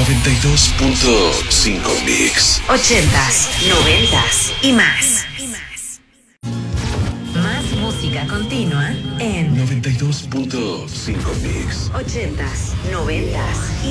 92.5 Mix. 80s, 90s y más. Más música continua en 92.5 Mix. 80s, 90s